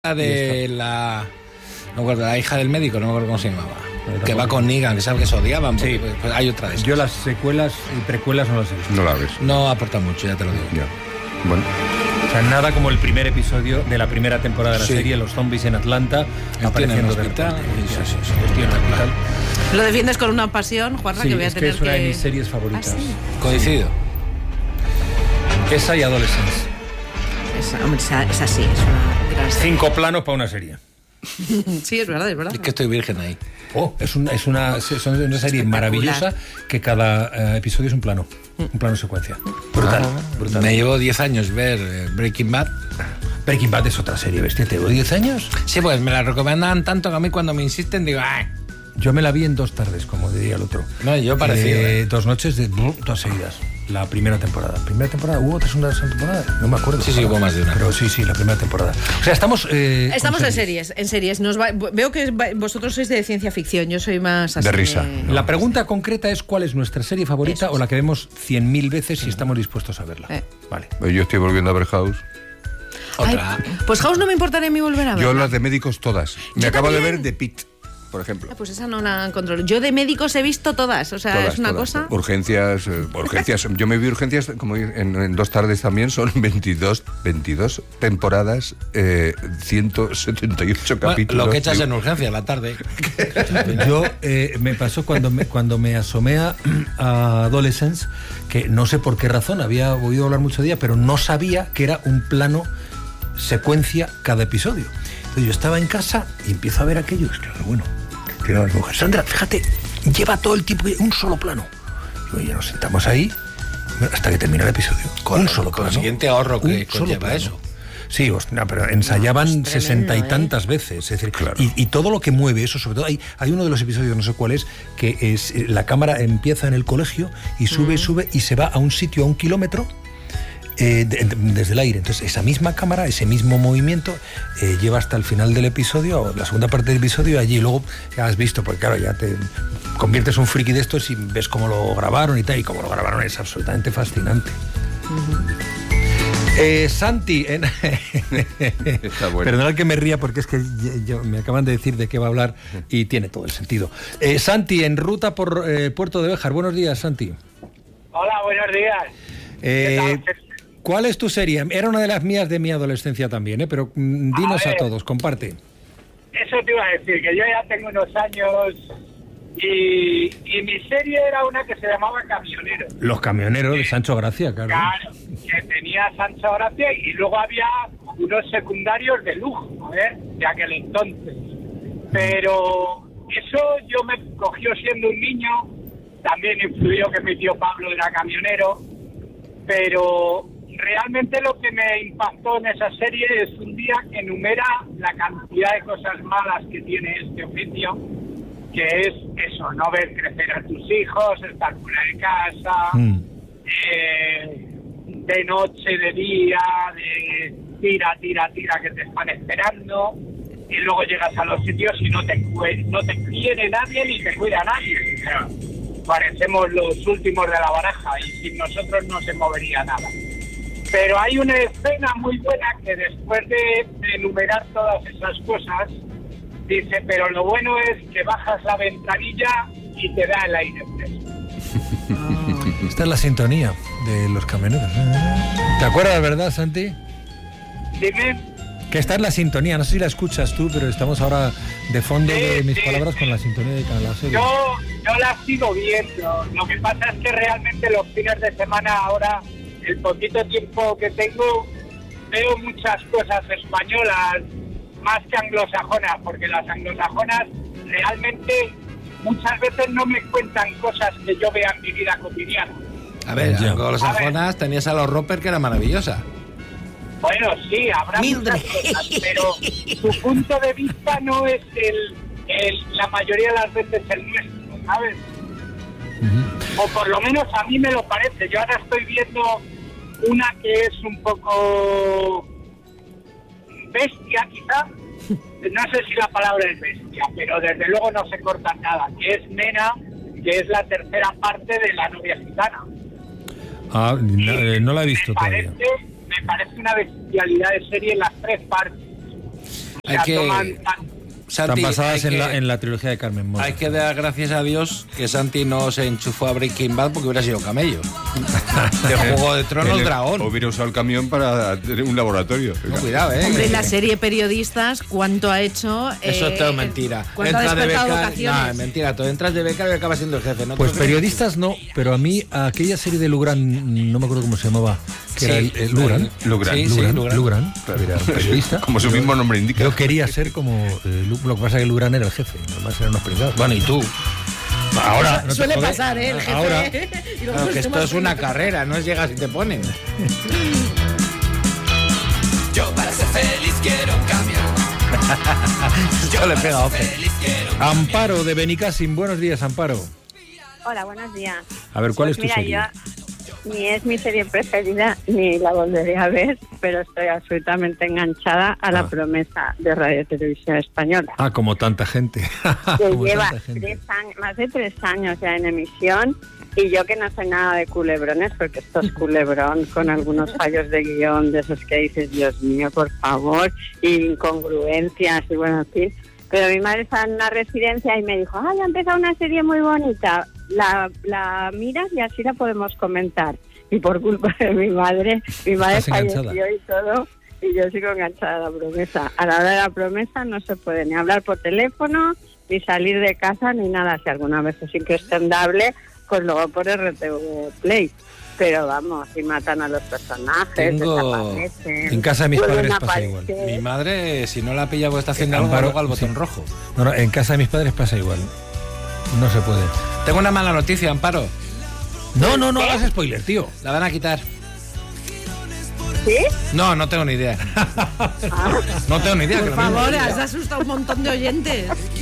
de la... No me acuerdo, la hija del médico, no me acuerdo cómo se llamaba. Que va con Negan, que sabe que se odiaban. Sí. Pues hay otra de esas. Yo las secuelas y precuelas no las he visto. No la ves. No aporta mucho, ya te lo digo. Ya. Bueno. O sea, nada como el primer episodio de la primera temporada de la serie, los zombies en Atlanta, apareciendo de repente. Sí. Lo defiendes con una pasión, Juanra, que voy a tener que... es una de mis series favoritas. ¿Ah, sí? Coincido. Esa y Adolescence. Esa sí, es una gran serie. 5 planos para una serie. Sí, es verdad. Es que estoy virgen ahí. Es una serie maravillosa que cada episodio es un plano secuencia. Brutal. Me llevó 10 años ver Breaking Bad. Breaking Bad es otra serie, bestia. ¿Te llevó 10 años? Sí, pues me la recomendaban tanto que a mí cuando me insisten digo, ¡ay! Yo me la vi en 2 tardes, como diría el otro. No, yo parecido. 2 noches de 2 seguidas. La primera temporada. ¿Hubo otra segunda temporada? No me acuerdo. Sí, hubo más de una. Pero sí, la primera temporada. O sea, estamos en series. Veo que vosotros sois de ciencia ficción, yo soy más así de risa. La pregunta concreta es ¿cuál es nuestra serie favorita o la que vemos 100.000 veces si estamos dispuestos a verla? Vale. Yo estoy volviendo a ver House. Otra. Ay, pues House no me importaría a mí volver a ver. Yo las de médicos todas. Me acabo de ver The Pitt, por ejemplo. Pues esa no la controlo. Yo de médicos he visto todas, o sea, todas, es una todas. cosa... Urgencias. Yo me vi Urgencias como en 2 tardes también, son 22 temporadas, 178 capítulos. Lo que echas en Urgencias la tarde. Yo me pasó cuando me asomé a Adolescence, que no sé por qué razón, había oído hablar mucho de ella, pero no sabía que era un plano secuencia cada episodio. Entonces yo estaba en casa y empiezo a ver aquello, y claro, bueno, tiene a mi mujer, Sandra, fíjate, lleva todo el tiempo un solo plano. Y ya nos sentamos ahí hasta que termina el episodio. Un solo plano. Con el siguiente ahorro que conlleva eso. Sí, pero ensayaban 60 y tantas veces. Es decir, claro. y todo lo que mueve eso, sobre todo, hay uno de los episodios, no sé cuál es, que es la cámara empieza en el colegio y sube y se va a un sitio a 1 kilómetro. Desde el aire. Entonces esa misma cámara, ese mismo movimiento lleva hasta el final del episodio, la segunda parte del episodio allí, y luego ya has visto, porque claro, ya te conviertes en un friki de estos y ves cómo lo grabaron y tal, y cómo lo grabaron es absolutamente fascinante. Santi, bueno. Perdonad que me ría porque es que me acaban de decir de qué va a hablar y tiene todo el sentido. Santi, en ruta por Puerto de Béjar. Buenos días, Santi. Hola, buenos días. ¿Cuál es tu serie? Era una de las mías de mi adolescencia también, pero dinos a todos, comparte. Eso te iba a decir, que yo ya tengo unos años y mi serie era una que se llamaba Camioneros. Los Camioneros de Sancho Gracia, claro. Claro, que tenía Sancho Gracia y luego había unos secundarios de lujo, de aquel entonces. Pero eso yo me cogió siendo un niño, también influyó que mi tío Pablo era camionero, pero... Realmente lo que me impactó en esa serie es un día que enumera la cantidad de cosas malas que tiene este oficio, que es eso, no ver crecer a tus hijos, estar fuera de casa, de noche, de día, de tira que te están esperando, y luego llegas a los sitios y no te quiere nadie ni te cuida nadie. O sea, parecemos los últimos de la baraja y sin nosotros no se movería nada. Pero hay una escena muy buena que después de enumerar todas esas cosas, dice, pero lo bueno es que bajas la ventanilla y te da el aire fresco. Esta es la sintonía de los camioneros. ¿Te acuerdas, verdad, Santi? Dime. Que esta es la sintonía, no sé si la escuchas tú, pero estamos ahora de fondo de mis palabras con la sintonía de la serie. Yo la sigo viendo. Lo que pasa es que realmente los fines de semana ahora... El poquito tiempo que tengo, veo muchas cosas españolas más que anglosajonas, porque las anglosajonas realmente muchas veces no me cuentan cosas que yo vea en mi vida cotidiana. A ver, anglosajonas tenías a los Roper, que era maravillosa. Bueno, sí, habrá muchas cosas, pero su punto de vista no es la mayoría de las veces el nuestro, ¿sabes? O por lo menos a mí me lo parece. Yo ahora estoy viendo una que es un poco bestia, quizá. No sé si la palabra es bestia, pero desde luego no se corta nada. Que es Nena, que es la tercera parte de La novia gitana. No la he visto todavía. Me parece una bestialidad de serie en las 3 partes. Hay sea, que... Santi, Están basadas hay que- en la trilogía de Carmen Mola. Hay que dar gracias a Dios que Santi no se enchufó a Breaking Bad porque hubiera sido camello. De Juego de Tronos, Él dragón. Hubiera usado el camión para tener un laboratorio. No, cuidado, Hombre, que- la serie Periodistas, ¿cuánto ha hecho? Eso es todo mentira. ¿Cuánto ha Entras de despertado becario. vocaciones? No, es mentira. Tú entras de becario y acabas siendo el jefe. ¿No? Pues ¿Tú crees? periodistas no, pero a mí aquella serie de Lugran, no me acuerdo cómo se llamaba, que era Sí, el Lugran. Lugran. Sí, sí, Lugran. Lugran, era un periodista. Como su mismo nombre indica. Yo quería ser como lo que pasa es que Lugran era el jefe, nomás eran unos pringados. Bueno, ¿y tú? Ahora no te Suele jode. pasar, ¿eh? El jefe. Ahora, y luego Claro, que los esto demás es una son- carrera, no es llegas y te ponen. Yo para ser feliz quiero un cambio. Esto le pega a Ofe. Feliz quiero un Amparo de Benicassim, buenos días, Amparo. Hola, buenos días. A ver, ¿cuál Pues es tu mira, serie? yo ni es mi serie preferida ni la volveré a ver, pero estoy absolutamente enganchada a La Promesa de Radio Televisión Española, Ah, como tanta gente. que Como lleva tanta gente. más de 3 años ya en emisión, y yo que no sé nada de culebrones, porque esto es culebrón con algunos fallos de guión de esos que dices, Dios mío, por favor, y incongruencias y bueno, en fin. Pero mi madre estaba en una residencia y me dijo, ¡ay, ha empezado una serie muy bonita! La miras y así la podemos comentar. Y por culpa de mi madre Estás falleció enganchada. y todo, y yo sigo enganchada a La Promesa. A la hora de La Promesa no se puede ni hablar por teléfono, ni salir de casa, ni nada. Si alguna vez es incuestionable, pues luego por RTV Play. Pero vamos, si matan a los personajes, Tengo- desaparecen, En casa de mis vuelven padres a pasa igual. aparecer. Mi madre, si no la pilla porque está haciendo algo, Amparo, luego al botón sí. rojo. No, no, en casa de mis padres pasa igual. No se puede. Tengo una mala noticia, Amparo. No hagas spoiler, tío. La van a quitar. ¿Sí? No, no tengo ni idea. No tengo ni idea. que Por lo mismo- favor, has asustado a un montón de oyentes.